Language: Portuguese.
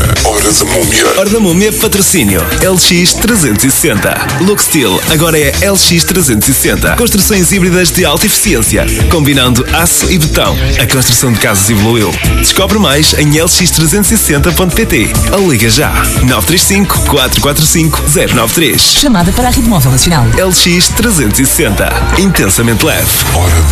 Hora da Múmia. Hora da Múmia, patrocínio LX360. Look Steel agora é LX360. Construções híbridas de alta eficiência, combinando aço e betão. A construção de casas evoluiu. Descobre mais em lx360.pt ou liga já 935 445 093. Chamada para a Rede Móvel Nacional. LX360. Intensamente leve. Hora